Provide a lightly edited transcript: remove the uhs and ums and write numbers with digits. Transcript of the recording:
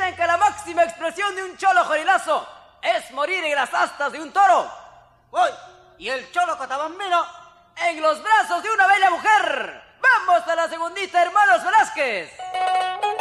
¿Sabían que la máxima expresión de un cholo jorilazo es morir en las astas de un toro? ¡Uy! ¿Y el cholo cotabambino? En los brazos de una bella mujer. ¡Vamos a la segundita, hermanos Velázquez!